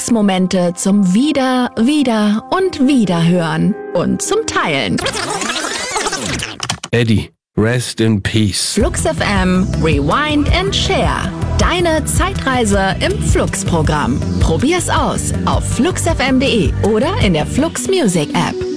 Glücksmomente zum Wieder und Wiederhören und zum Teilen. Eddie, rest in peace. Flux FM Rewind and Share. Deine Zeitreise im Flux-Programm. Probier's aus auf fluxfm.de oder in der Flux Music App.